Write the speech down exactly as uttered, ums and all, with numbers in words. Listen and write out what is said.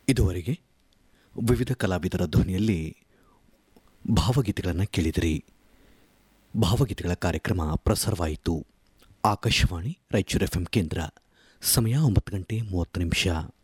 ಇದುವರೆಗೆ ವಿವಿಧ ಕಲಾವಿದರ ಧ್ವನಿಯಲ್ಲಿ ಭಾವಗೀತೆಗಳನ್ನು ಕೇಳಿದಿರಿ. ಭಾವಗೀತೆಗಳ ಕಾರ್ಯಕ್ರಮ ಪ್ರಸಾರವಾಯಿತು. ಆಕಾಶವಾಣಿ ರಾಯಚೂರು ಎಫ್ ಎಂ ಕೇಂದ್ರ. ಸಮಯ ಒಂಬತ್ತು ಗಂಟೆ ಮೂವತ್ತು ನಿಮಿಷ.